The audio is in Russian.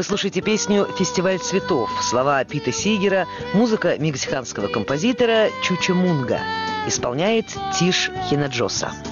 Вы слушаете песню «Фестиваль цветов». Слова Пита Сигера, музыка мексиканского композитора Чучо Мунга. Исполняет Тиш Хинаджоса.